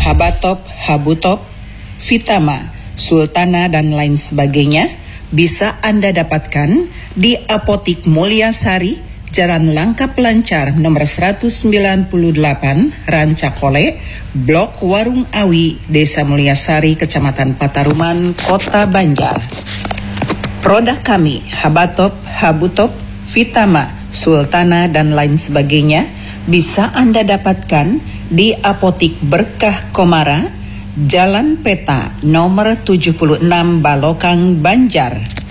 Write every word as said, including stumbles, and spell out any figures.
Habatop, Habutop, Vitama, Sultana, dan lain sebagainya bisa Anda dapatkan di Apotik Mulyasari, Jalan Langkap Lancar nomor seratus sembilan puluh delapan, Rancakole, Blok Warung Awi, Desa Mulyasari, Kecamatan Pataruman, Kota Banjar. Produk kami, Habatop, Habutop, Vitama, Sultana, dan lain sebagainya bisa Anda dapatkan di Apotik Berkah Komara, Jalan Peta nomor tujuh puluh enam, Balokang, Banjar.